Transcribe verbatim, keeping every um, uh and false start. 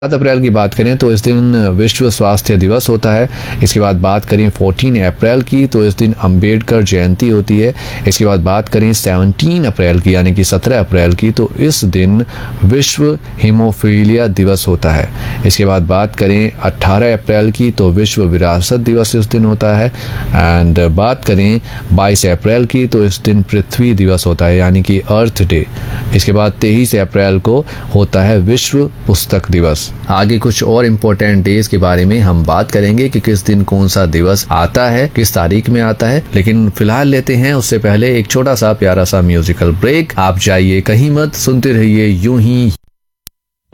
सात अप्रैल की बात करें तो इस दिन विश्व स्वास्थ्य दिवस होता है। इसके बाद बात करें चौदह अप्रैल की तो इस दिन अंबेडकर जयंती होती है। इसके बाद बात करें सत्रह अप्रैल की यानी कि सत्रह अप्रैल की तो इस दिन विश्व हीमोफीलिया दिवस होता है। इसके बाद बात करें अठारह अप्रैल की तो विश्व विरासत दिवस इस दिन होता है। एंड बात करें बाईस अप्रैल की तो इस दिन पृथ्वी दिवस होता है यानी कि अर्थ डे। इसके बाद तेईस अप्रैल को होता है विश्व पुस्तक दिवस। आगे कुछ और इम्पोर्टेंट डेज के बारे में हम बात करेंगे कि किस दिन कौन सा दिवस आता है, किस तारीख में आता है, लेकिन फिलहाल लेते हैं उससे पहले एक छोटा सा प्यारा सा म्यूजिकल ब्रेक। आप जाइए कहीं मत, सुनते रहिए यूं ही।